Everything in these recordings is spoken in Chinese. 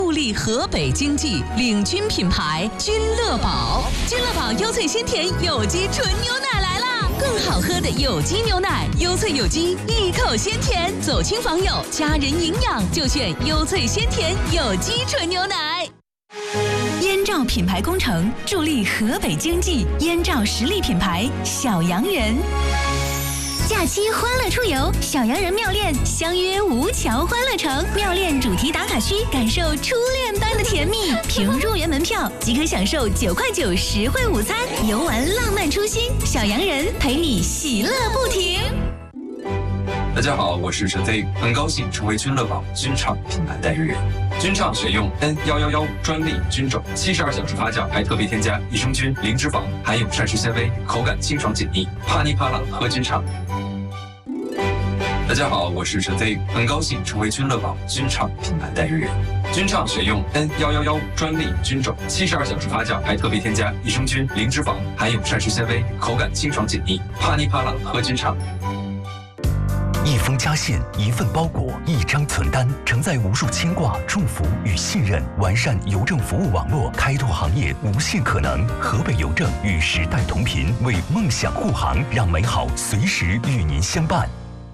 助力河北经济，领军品牌君乐宝。君乐宝优萃鲜甜有机纯牛奶来啦！更好喝的有机牛奶，优萃有机，一口鲜甜，走亲访友，家人营养就选优萃鲜甜有机纯牛奶。燕赵品牌工程助力河北经济，燕赵实力品牌小洋人。 假期欢乐出游，小洋人妙恋相约吴桥欢乐城，妙恋主题打卡区，感受初恋般的甜蜜。凭入园门票即可享受9块9实惠午餐，游玩浪漫初心，小洋人陪你喜乐不停。 大家好，我是陈飞，很高兴成为君乐宝君畅品牌代言人。君畅选用 N1115专利菌种，72小时发酵，还特别添加益生菌、零脂肪，含有膳食纤维，口感清爽解腻，啪哩啪啦喝君畅。大家好，我是陈飞，很高兴成为君乐宝君畅品牌代言人。君畅选用 N1115专利菌种，72小时发酵，还特别添加益生菌、零脂肪，含有膳食纤维，口感清爽解腻，啪哩啪啦喝君畅。 一封家信，一份包裹，一张存单，承载无数牵挂、祝福与信任。完善邮政服务网络，开拓行业无限可能。河北邮政与时代同频，为梦想护航，让美好随时与您相伴。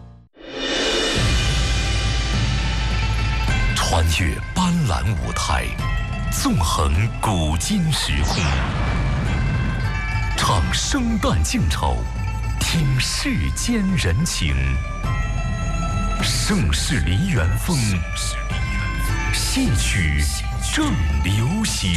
穿越斑斓舞台，纵横古今时空，唱生旦净丑，听世间人情。盛世梨园风，戏曲正流行。